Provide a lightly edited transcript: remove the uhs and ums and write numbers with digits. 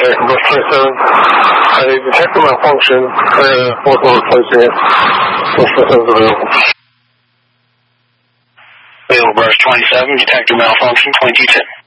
Okay, bus 27. I detected malfunction. Working on replacing it. Bus 27 is available. Available, bus 27, detected malfunction, 2210.